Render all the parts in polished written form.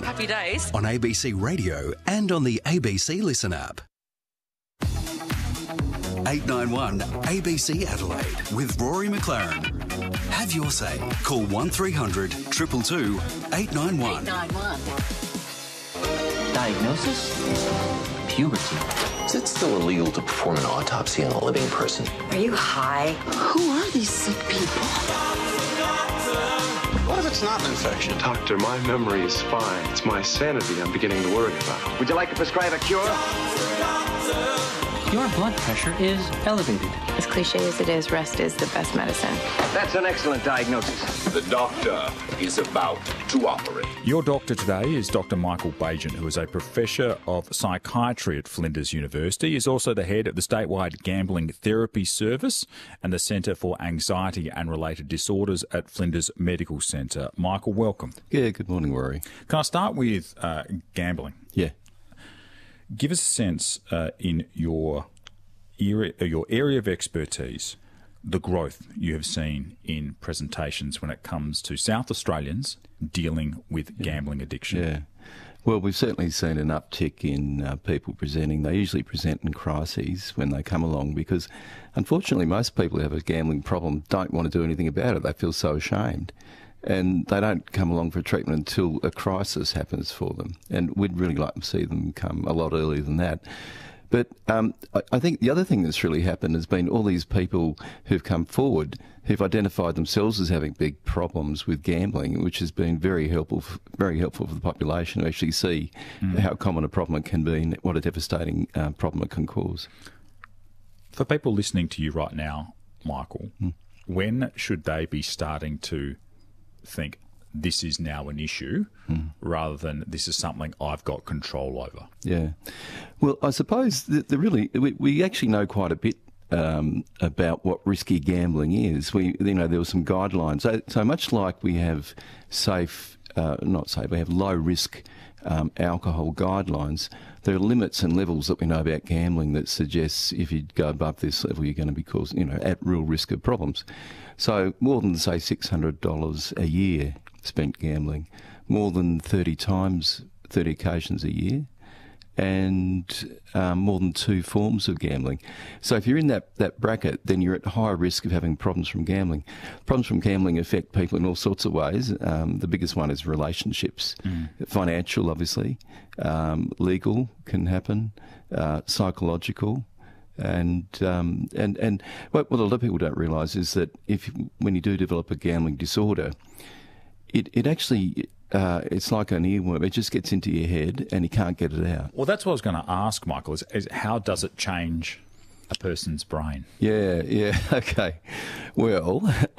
Happy days. On ABC Radio and on the ABC Listen app. 891 ABC Adelaide with Rory McLaren. Have your say. Call 1300 222 891. 891. Diagnosis? Puberty. Is it still illegal to perform an autopsy on a living person? Are you high? Who are these sick people? What if it's not an infection? Doctor, my memory is fine. It's my sanity I'm beginning to worry about. Would you like to prescribe a cure? Your blood pressure is elevated. As cliche as it is, rest is the best medicine. That's an excellent diagnosis. The doctor is about to operate. Your doctor today is Dr. Michael Bagent, who is a professor of psychiatry at Flinders University. He is also the head of the statewide Gambling Therapy Service and the Centre for Anxiety and Related Disorders at Flinders Medical Centre. Michael, welcome. Yeah, good morning, Rory. Can I start with gambling? Yeah. Give us a sense in your area of expertise, the growth you have seen in presentations when it comes to South Australians dealing with gambling addiction. Yeah. Well, we've certainly seen an uptick in people presenting. They usually present in crises when they come along because, unfortunately, most people who have a gambling problem don't want to do anything about it. They feel so ashamed. And they don't come along for treatment until a crisis happens for them. And we'd really like to see them come a lot earlier than that. But I think the other thing that's really happened has been all these people who've come forward who've identified themselves as having big problems with gambling, which has been very helpful for the population to actually see how common a problem it can be and what a devastating problem it can cause. For people listening to you right now, Michael, when should they be starting to think this is now an issue rather than this is something I've got control over? Yeah. Well, I suppose we actually know quite a bit about what risky gambling is. There were some guidelines. So much like we have we have low risk alcohol guidelines, there are limits and levels that we know about gambling that suggests if you go above this level, you're going to be at real risk of problems. So more than, say, $600 a year spent gambling, more than 30 occasions a year, and more than 2 forms of gambling. So if you're in that bracket, then you're at higher risk of having problems from gambling. Problems from gambling affect people in all sorts of ways. The biggest one is relationships, financial, obviously, legal can happen, psychological. And what a lot of people don't realise is that when you do develop a gambling disorder, it actually it's like an earworm. It just gets into your head and you can't get it out. Well, that's what I was going to ask, Michael, is how does it change a person's brain? Yeah, okay. Well,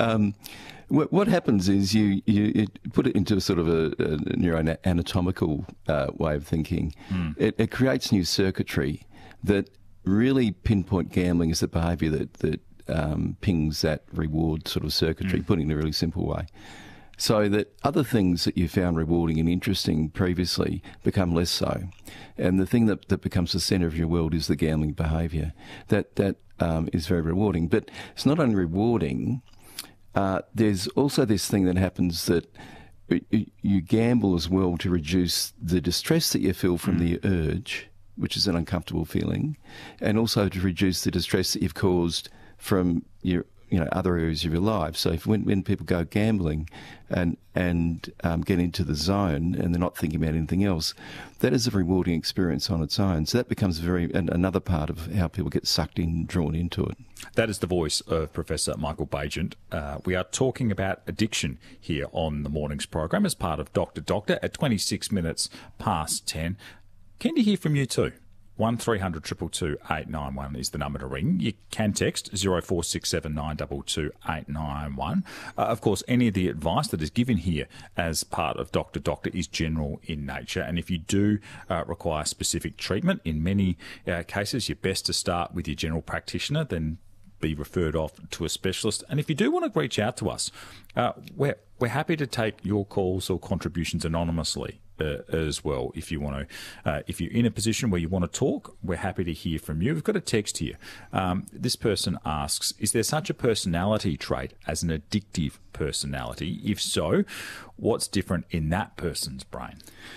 what happens is you put it into a sort of a neuroanatomical way of thinking. It creates new circuitry that really pinpoint gambling as the behaviour that pings that reward sort of circuitry, put it in a really simple way. So that other things that you found rewarding and interesting previously become less so. And the thing that becomes the centre of your world is the gambling behaviour. That is very rewarding. But it's not only rewarding, there's also this thing that happens that you gamble as well to reduce the distress that you feel from the urge, which is an uncomfortable feeling, and also to reduce the distress that you've caused from your other areas of your life. So when people go gambling and get into the zone and they're not thinking about anything else, that is a rewarding experience on its own. So that becomes another part of how people get sucked in, drawn into it. That is the voice of Professor Michael Bagent. We are talking about addiction here on the morning's program as part of Dr. Doctor at 26 minutes past 10. Keen to hear from you too. 1300 222 891 is the number to ring. You can text 0467 922 891. Of course, any of the advice that is given here as part of Dr. Doctor is general in nature. And if you do require specific treatment, in many cases, you're best to start with your general practitioner, then be referred off to a specialist. And if you do want to reach out to us, we're happy to take your calls or contributions anonymously. As well, if you want to, if you're in a position where you want to talk, we're happy to hear from you. We've got a text here. This person asks, is there such a personality trait as an addictive personality? If so, what's different in that person's brain?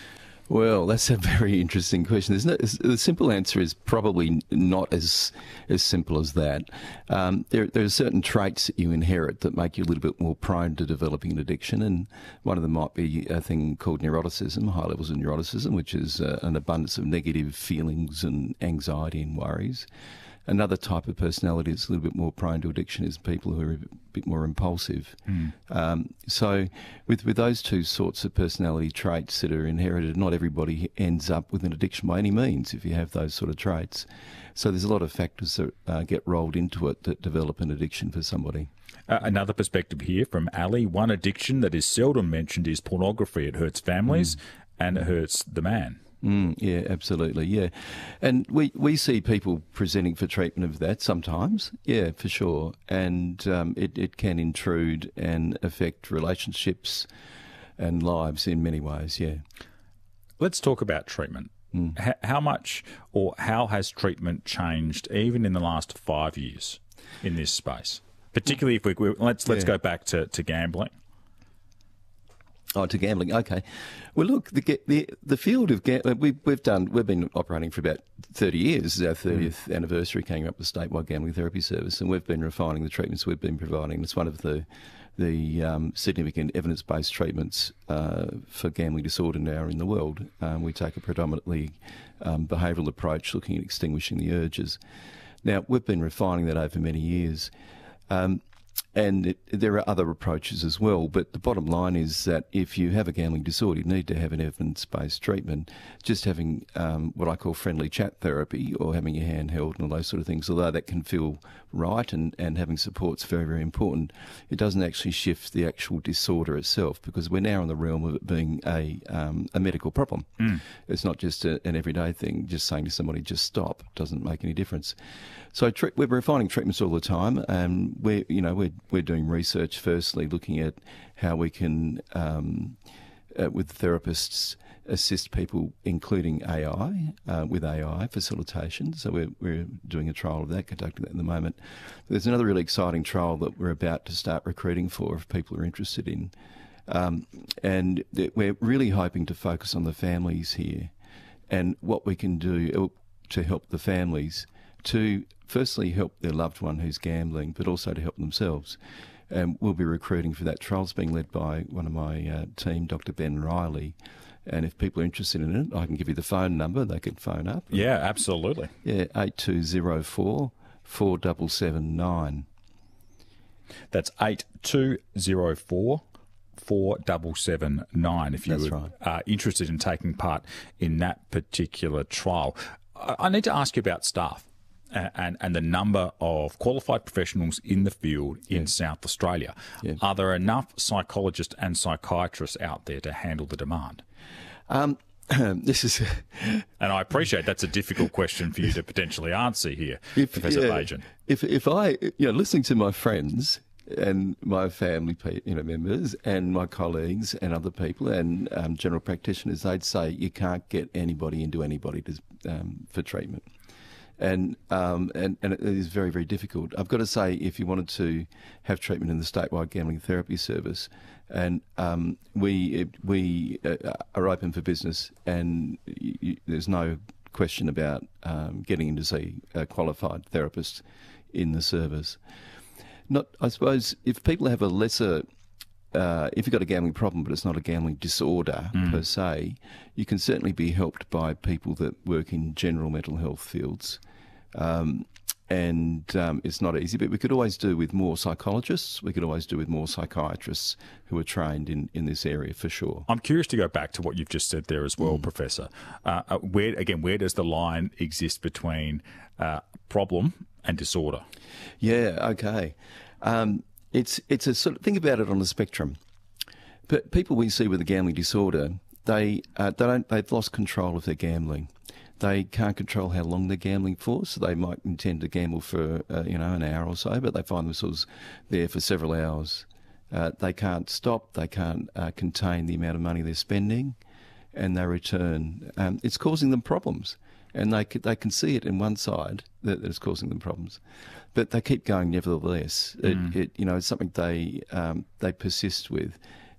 Well, that's a very interesting question. The simple answer is probably not as simple as that. There are certain traits that you inherit that make you a little bit more prone to developing an addiction, and one of them might be a thing called neuroticism, high levels of neuroticism, which is an abundance of negative feelings and anxiety and worries. Another type of personality that's a little bit more prone to addiction is people who are a bit more impulsive. So with those two sorts of personality traits that are inherited, not everybody ends up with an addiction by any means if you have those sort of traits. So there's a lot of factors that get rolled into it that develop an addiction for somebody. Another perspective here from Ali. One addiction that is seldom mentioned is pornography. It hurts families and it hurts the man. Yeah, absolutely, yeah. And we see people presenting for treatment of that sometimes, yeah, for sure. And it can intrude and affect relationships and lives in many ways, yeah. Let's talk about treatment. How much or how has treatment changed even in the last 5 years in this space? Particularly if let's go back to gambling. Oh, to gambling. Okay. Well, look, the field of gambling, we've been operating for about 30 years. This is our 30th anniversary, coming up with statewide gambling therapy service, and we've been refining the treatments we've been providing. It's one of the significant evidence-based treatments for gambling disorder now in the world. We take a predominantly behavioural approach, looking at extinguishing the urges. Now, we've been refining that over many years. And there are other approaches as well, but the bottom line is that if you have a gambling disorder, you need to have an evidence-based treatment. Just having what I call friendly chat therapy or having your hand held and all those sort of things, although that can feel right and having support's very, very important, it doesn't actually shift the actual disorder itself, because we're now in the realm of it being a medical problem. It's not just an everyday thing. Just saying to somebody, just stop, doesn't make any difference. So we're refining treatments all the time, and we're doing research. Firstly, looking at how we can, with therapists, assist people, including AI, with AI facilitation. So we're doing a trial of that, conducting that at the moment. There's another really exciting trial that we're about to start recruiting for, if people are interested in, and we're really hoping to focus on the families here and what we can do to help the families to firstly help their loved one who's gambling, but also to help themselves. And we'll be recruiting for that trial. It's being led by one of my team, Dr. Ben Riley. And if people are interested in it, I can give you the phone number. They could phone up. Yeah, absolutely. Yeah, 8204 4779. That's 8204 4779 if you are interested in taking part in that particular trial. I need to ask you about staff and the number of qualified professionals in the field in South Australia. Yeah. Are there enough psychologists and psychiatrists out there to handle the demand? This is, and I appreciate that's a difficult question for you to potentially answer here, Professor Bagent. If I, listening to my friends and my family, members and my colleagues and other people and general practitioners, they'd say you can't get anybody into anybody for treatment. And it is very, very difficult. I've got to say, if you wanted to have treatment in the statewide gambling therapy service, and we are open for business, and there's no question about getting in to see a qualified therapist in the service. I suppose, if people have a lesser, if you've got a gambling problem but it's not a gambling disorder per se, you can certainly be helped by people that work in general mental health fields. And it's not easy, but we could always do with more psychologists. We could always do with more psychiatrists who are trained in this area, for sure. I'm curious to go back to what you've just said there as well, Professor. Where does the line exist between problem and disorder? Yeah, okay. It's a sort of, think about it on a spectrum. But people we see with a gambling disorder, they've lost control of their gambling. They can't control how long they're gambling for, so they might intend to gamble for an hour or so, but they find themselves there for several hours. They can't stop. They can't contain the amount of money they're spending, and they return. It's causing them problems, and they can see it in one side that it's causing them problems, but they keep going nevertheless. It's something they persist with.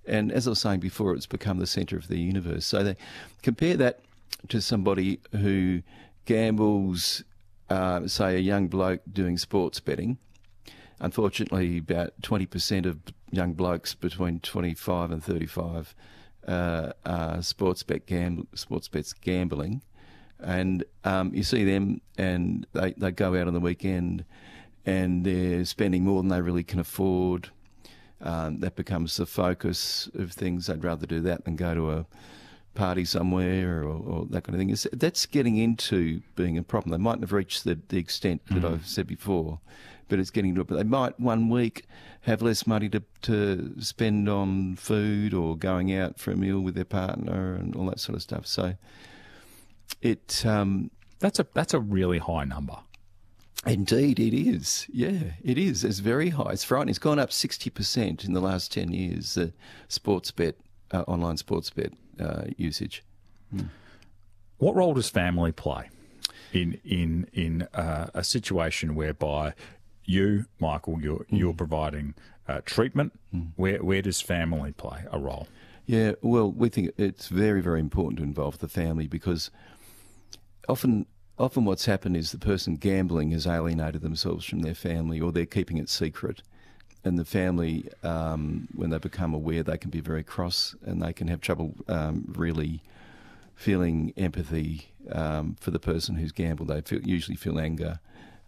And as I was saying before, it's become the centre of the universe. So they compare that to somebody who gambles, say a young bloke doing sports betting. Unfortunately, about 20% of young blokes between 25 and 35 are sports bets gambling. And you see them, and they go out on the weekend and they're spending more than they really can afford. That becomes the focus of things. They'd rather do that than go to a party somewhere or that kind of thing. That's getting into being a problem. They mightn't have reached the extent that I've said before, but it's getting to it. But they might one week have less money to spend on food or going out for a meal with their partner and all that sort of stuff. So that's a really high number. Indeed, it is. Yeah, it is. It's very high. It's frightening. It's gone up 60% in the last 10 years, the sports bet, online sports bet usage. What role does family play in a situation whereby you, Michael, you're providing treatment? Where does family play a role? Yeah, well, we think it's very, very important to involve the family because often what's happened is the person gambling has alienated themselves from their family or they're keeping it secret. And the family, when they become aware, they can be very cross and they can have trouble really feeling empathy for the person who's gambled. They usually feel anger.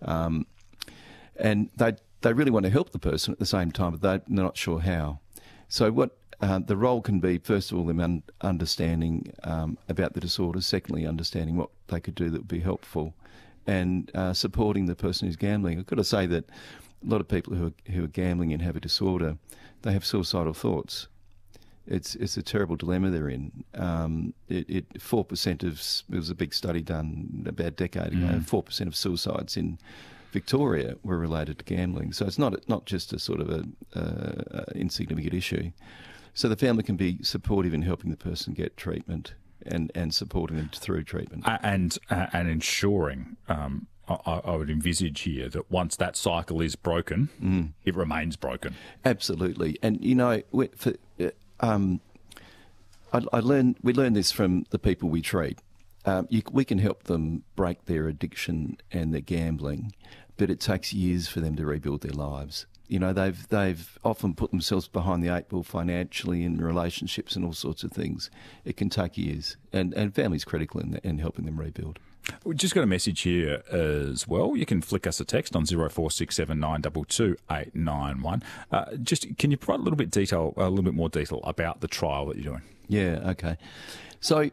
And they really want to help the person at the same time, but they're not sure how. So what the role can be, first of all, them understanding about the disorder, secondly, understanding what they could do that would be helpful, and supporting the person who's gambling. I've got to say that a lot of people who are gambling and have a disorder, they have suicidal thoughts. It's a terrible dilemma they're in. 4% of, it was a big study done about a decade ago, 4% of suicides in Victoria were related to gambling. So it's not just a sort of a insignificant issue. So the family can be supportive in helping the person get treatment and supporting them through treatment. And ensuring, I would envisage here, that once that cycle is broken, it remains broken. Absolutely. And, you know, we learn this from the people we treat. We can help them break their addiction and their gambling, but it takes years for them to rebuild their lives. You know, they've often put themselves behind the eight ball financially in relationships and all sorts of things. It can take years, and family's critical in helping them rebuild. We've just got a message here as well. You can flick us a text on 0467922891. Just can you provide a little bit more detail about the trial that you're doing? Yeah, okay. So,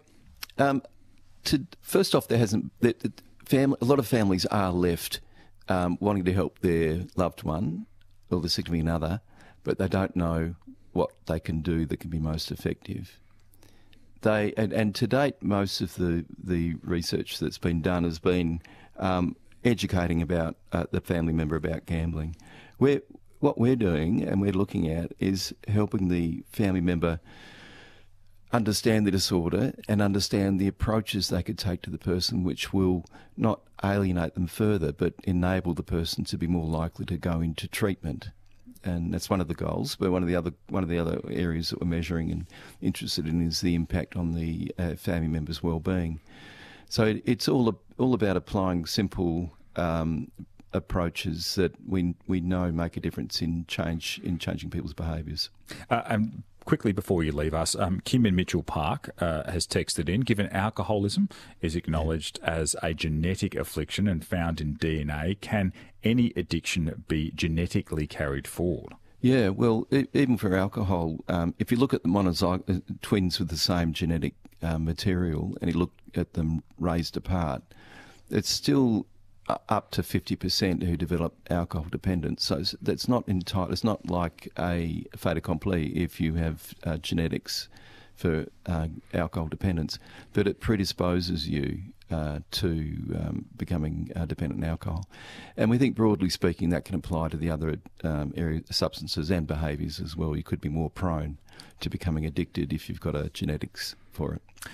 first off, a lot of families are left wanting to help their loved one or the significant other, but they don't know what they can do that can be most effective. And to date, most of the research that's been done has been educating about the family member about gambling. What we're doing and we're looking at is helping the family member understand the disorder and understand the approaches they could take to the person, which will not alienate them further, but enable the person to be more likely to go into treatment. And that's one of the goals. But one of the other areas that we're measuring and interested in is the impact on the family member's well-being. So it's all about applying simple approaches that we know make a difference in changing people's behaviours. And quickly before you leave us, Kim in Mitchell Park has texted in, given alcoholism is acknowledged as a genetic affliction and found in DNA, can any addiction be genetically carried forward? Yeah, well, even for alcohol, if you look at the monozygote twins with the same genetic material and you look at them raised apart, it's still up to 50% who develop alcohol dependence. So that's not entirely. It's not like a fait accompli if you have genetics for alcohol dependence, but it predisposes you to becoming dependent on alcohol. And we think, broadly speaking, that can apply to the other substances and behaviours as well. You could be more prone to becoming addicted if you've got a genetics for it.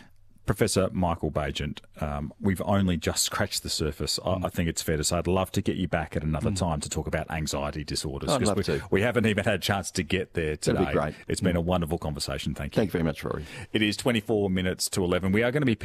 Professor Michael Bagent, we've only just scratched the surface. I think it's fair to say I'd love to get you back at another time to talk about anxiety disorders. I'd love to. We haven't even had a chance to get there today. That'd be great. It's been a wonderful conversation. Thank you. Thank you very much, Rory. It is 24 minutes to 11. We are going to be